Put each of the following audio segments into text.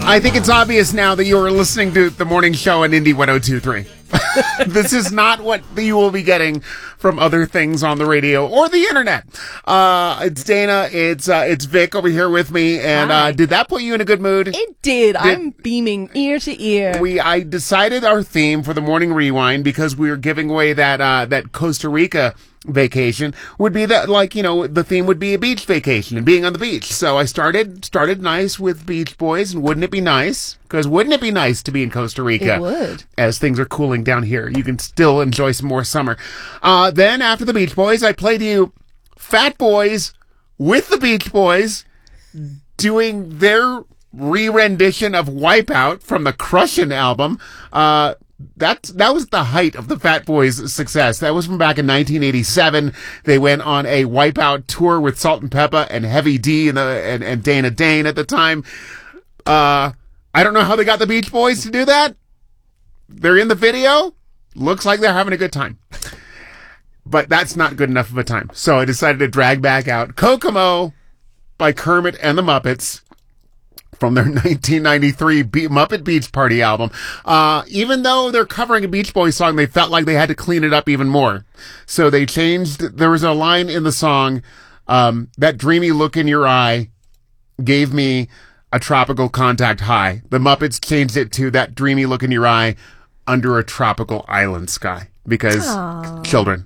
I think it's obvious now that you are listening to the morning show on Indie 102.3. This is not what you will be getting from other things on the radio or the internet. It's Dana. It's Vic over here with me. And did that put you in a good mood? It did. I'm beaming ear to ear. I decided our theme for the morning rewind because we were giving away that Costa Rica vacation would be that, like, the theme would be a beach vacation and being on the beach. So I started nice with Beach Boys, and wouldn't it be nice? Because wouldn't it be nice to be in Costa Rica? It would. As things are cooling down here, you can still enjoy some more summer. Then after the Beach Boys, I played you Fat Boys with the Beach Boys doing their re-rendition of Wipeout from the Crushin' album. That was the height of the Fat Boys' success. That was from back in 1987. They went on a Wipeout tour with Salt and Peppa and Heavy D and Dana Dane at the time. I don't know how they got the Beach Boys to do that. They're in the video. Looks like they're having a good time. But that's not good enough of a time. So I decided to drag back out Kokomo by Kermit and the Muppets from their 1993 Muppet Beach Party album. Even though they're covering a Beach Boys song, they felt like they had to clean it up even more. So they changed, there was a line in the song, that dreamy look in your eye gave me a tropical contact high. The Muppets changed it to that dreamy look in your eye under a tropical island sky. Because children.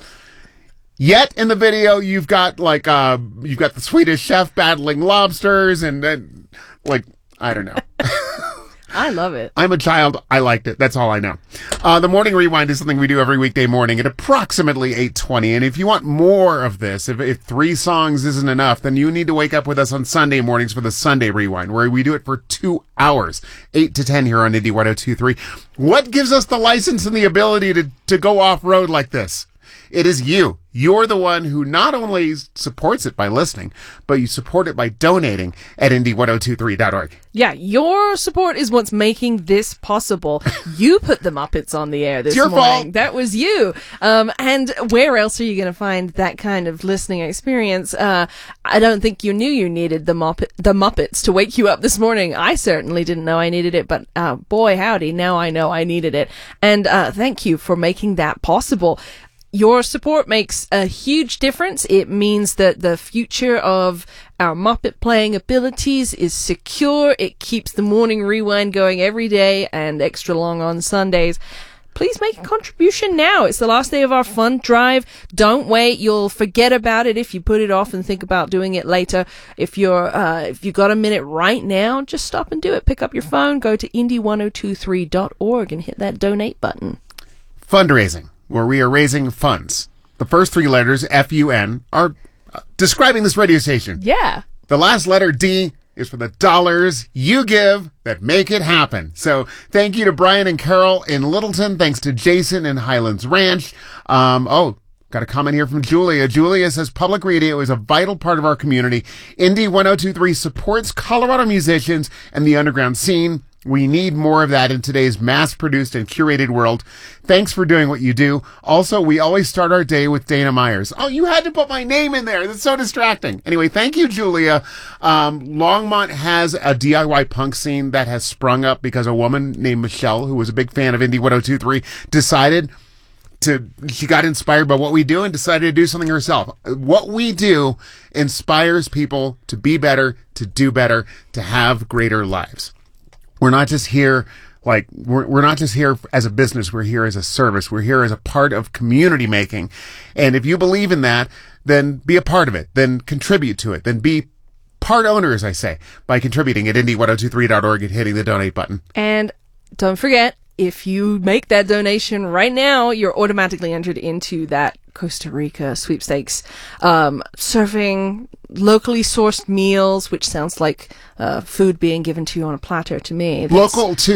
Yet in the video, you've got the Swedish chef battling lobsters and I don't know. I love it. I'm a child. I liked it. That's all I know. The Morning Rewind is something we do every weekday morning at approximately 8:20. And if you want more of this, if 3 songs isn't enough, then you need to wake up with us on Sunday mornings for the Sunday Rewind, where we do it for 2 hours, 8 to 10 here on Indie 102.3. What gives us the license and the ability to go off-road like this? It is you. You're the one who not only supports it by listening, but you support it by donating at indie1023.org. Yeah, your support is what's making this possible. You put the Muppets on the air this morning. It's your fault. That was you. And where else are you going to find that kind of listening experience? I don't think you knew you needed the Muppets to wake you up this morning. I certainly didn't know I needed it, but boy, howdy, now I know I needed it. And thank you for making that possible. Your support makes a huge difference. It means that the future of our Muppet playing abilities is secure. It keeps the morning rewind going every day and extra long on Sundays. Please make a contribution now. It's the last day of our fund drive. Don't wait. You'll forget about it if you put it off and think about doing it later. If you got a minute right now, just stop and do it. Pick up your phone, go to indie1023.org and hit that donate button. Fundraising, where we are raising funds. The first 3 letters, F-U-N, are describing this radio station. Yeah. The last letter, D, is for the dollars you give that make it happen. So thank you to Brian and Carol in Littleton. Thanks to Jason in Highlands Ranch. Got a comment here from Julia. Julia says, public radio is a vital part of our community. Indie 102.3 supports Colorado musicians and the underground scene. We need more of that in today's mass-produced and curated world. Thanks for doing what you do. Also, we always start our day with Dana Myers. Oh, you had to put my name in there. That's so distracting. Anyway, thank you, Julia. Longmont has a DIY punk scene that has sprung up because a woman named Michelle, who was a big fan of Indie 102.3, she got inspired by what we do and decided to do something herself. What we do inspires people to be better, to do better, to have greater lives. We're not just here we're not just here as a business. We're here as a service. We're here as a part of community making. And if you believe in that, then be a part of it. Then contribute to it. Then be part owner, as I say, by contributing at indie1023.org and hitting the donate button. And don't forget, if you make that donation right now, you're automatically entered into that Costa Rica sweepstakes. Serving locally sourced meals, which sounds like food being given to you on a platter to me. Local too.